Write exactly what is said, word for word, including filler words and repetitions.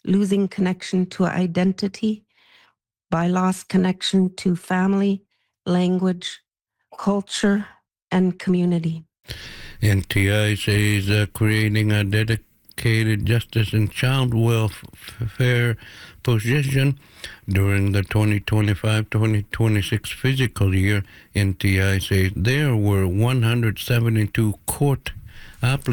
losing connection to identity, by lost connection to family, language, culture, and community. N T I says uh, creating a dedicated justice and child welfare position during the twenty twenty-five twenty twenty-six fiscal year. N T I says there were one hundred seventy-two court applications